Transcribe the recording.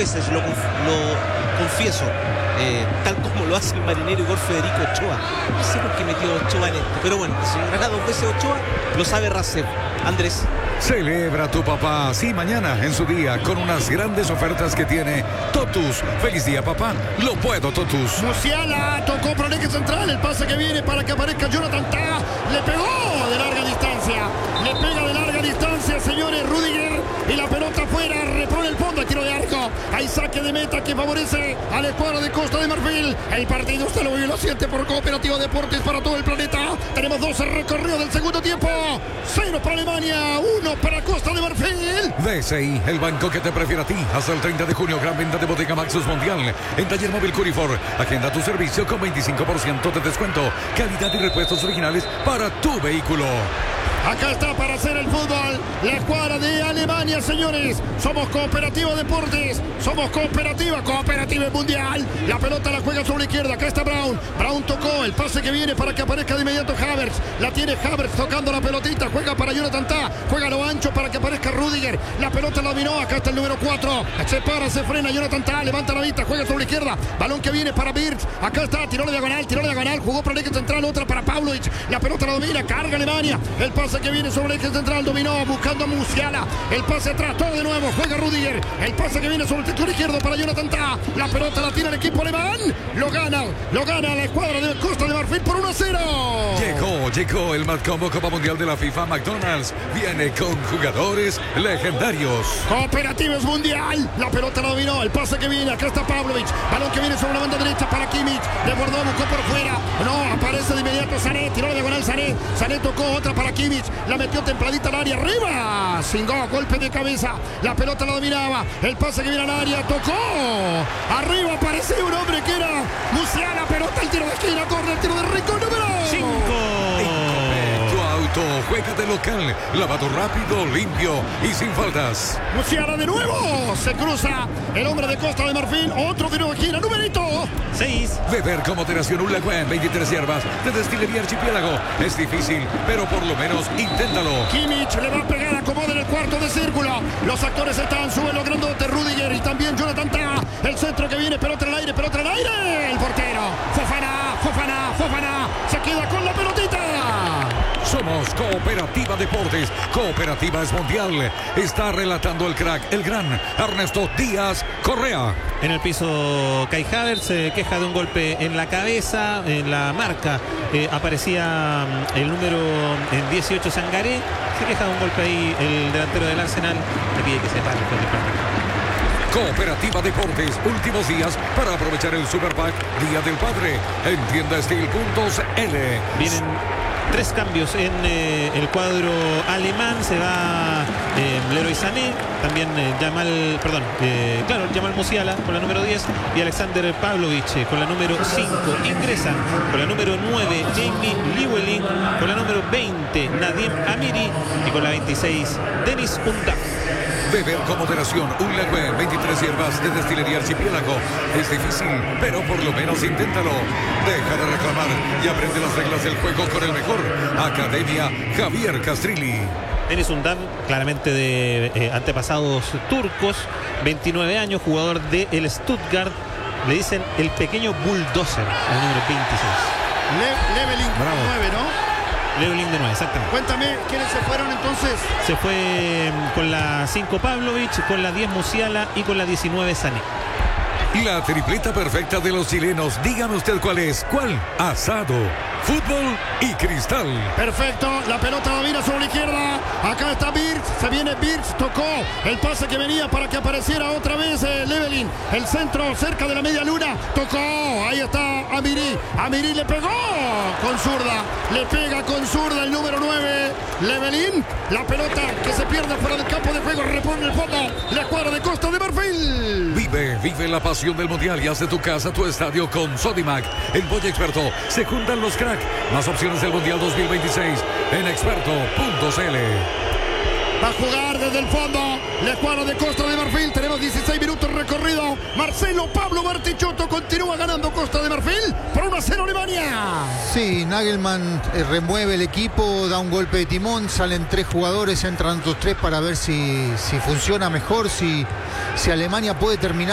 veces, lo confieso, tal como lo hace el marinero Igor Federico Ochoa. No sé por qué metió Ochoa en esto, pero bueno, si gana 2 veces Ochoa, lo sabe Raseb. Andrés. Celebra tu papá, sí, mañana en su día, con unas grandes ofertas que tiene Totus. Feliz día, papá. Lo puedo, Totus. Musiala tocó por el eje central. El pase que viene para que aparezca Jonathan Tah. Le pegó de larga distancia. Le pega de larga distancia, señores, Rudiger. Y la pelota afuera. Repone el fondo. El tiro de arco. Hay saque de meta que favorece al escuadro de Costa de Marfil. El partido usted lo vive, lo siente por Cooperativa Deportes para todo el planeta. Tenemos 12 recorridos del segundo tiempo. 0 para Alemania, 1 para Costa de Marfil. DCI, el banco que te prefiere a ti. Hasta el 30 de junio, gran venta de Bodega Maxus Mundial. En Taller Móvil Curifor, agenda tu servicio con 25% de descuento. Calidad y repuestos originales para tu vehículo. Acá está para hacer el fútbol la escuadra de Alemania, señores. Somos Cooperativa Deportes. Somos Cooperativa Mundial. La pelota la juega sobre la izquierda. Acá está Brown. Brown tocó el pase que viene para que aparezca de inmediato Havertz. La tiene Havertz tocando la pelotita. Juega para Jonathan Tah. Juega a lo ancho para que aparezca Rudiger. La pelota la dominó. Acá está el número 4. Se para, se frena Jonathan Tah. Levanta la vista. Juega sobre la izquierda. Balón que viene para Birch. Acá está. Tiró la diagonal. Jugó para el eje central. Otra para Pavlovic. La pelota la domina. Carga Alemania. El pase que viene sobre el eje central, dominó buscando a Musiala, el pase atrás, todo de nuevo, juega Rudiger, el pase que viene sobre el sector izquierdo para Jonathan Tah, la pelota la tira el equipo alemán, lo gana la escuadra de Costa de Marfil por 1-0. Llegó el Matcombo Copa Mundial de la FIFA. McDonald's viene con jugadores legendarios. Cooperativa es mundial, la pelota la dominó, el pase que viene, acá está Pavlovic, balón que viene sobre la banda derecha para Kimmich, de Bordeaux buscó por fuera, no, aparece de inmediato Sané, tiró la diagonal Sané tocó otra para Kimmich, la metió templadita al área, arriba, sin golpe de cabeza, la pelota la dominaba, el pase que viene al área, tocó, arriba apareció un hombre que era Musiala, pelota, el tiro de esquina, corre el tiro de Rico, número 5. Juega de local, lavado rápido, limpio y sin faltas. Musiala de nuevo, se cruza el hombre de Costa de Marfil, otro tiro de esquina, numerito 6. Beber con moderación un Lagüen, 23 hierbas de Destilería Archipiélago. Es difícil, pero por lo menos inténtalo. Kimmich le va a pegar, acomoda en el cuarto de círculo. Los actores están, suben los grandotes, Rudiger y también Jonathan Tah. El centro que viene, pelota en el aire. El portero, Fofana, se queda con la pelotita. Somos Cooperativa Deportes. Cooperativa es mundial. Está relatando el crack, el gran Ernesto Díaz Correa. En el piso Kai Havertz se queja de un golpe en la cabeza. En la marca aparecía el número 18 Sangaré. Se queja de un golpe ahí el delantero del Arsenal. Le pide que se pare con el partido. Cooperativa Deportes, últimos días para aprovechar el Super Pack Día del Padre en tiendasteel.cl. Vienen 3 cambios en el cuadro alemán. Se va Leroy Sané, también Jamal Musiala con la número 10 y Alexander Pavlovic con la número 5. Ingresan con la número 9 Jamie Llewellyn, con la número 20 Nadim Amiri y con la 26 Denis Undav. Beber con moderación un Lagüen, 23 hierbas de Destilería Archipiélago. Es difícil, pero por lo menos inténtalo. Deja de reclamar y aprende las reglas del juego con el mejor. Academia Javier Castrilli. Denis Undav, claramente de antepasados turcos, 29 años, jugador del Stuttgart. Le dicen el pequeño bulldozer, el número 26. Llewellyn, 9, ¿no? Llewellyn de 9, exactamente. Cuéntame, ¿quiénes se fueron entonces? Se fue con la 5 Pavlovic, con la 10 Musiala y con la 19 Sané. La tripleta perfecta de los chilenos. Dígame usted cuál es. ¿Cuál? Asado, fútbol y cristal. Perfecto, la pelota domina sobre la izquierda. Acá está Birch, se viene Birch, tocó el pase que venía para que apareciera otra vez Llewellyn. El centro cerca de la media luna, tocó, ahí está Amiri le pegó con zurda, le pega con zurda el número 9, Llewellyn. La pelota que se pierde fuera del campo de juego, repone el fondo, la escuadra de Costa de Marfil. Vive la pasión del mundial y haz de tu casa tu estadio con Sodimac. El pollo experto, se juntan los cracks. Más opciones del mundial 2026 en experto.cl. Va a jugar desde el fondo la escuadra de Costa de Marfil. Tenemos 16 minutos recorrido. Marcelo Pablo Bartichotto continúa ganando Costa de Marfil por 1-0 Alemania. Sí, Nagelman remueve el equipo, da un golpe de timón, salen 3 jugadores, entran otros 3 para ver si funciona mejor, si Alemania puede terminar